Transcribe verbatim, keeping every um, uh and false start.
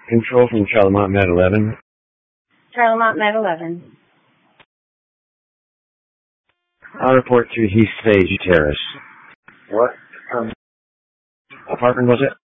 Control from Charlemont Med eleven. Charlemont Med eleven. I'll report to East Stage Terrace. What um, apartment was it?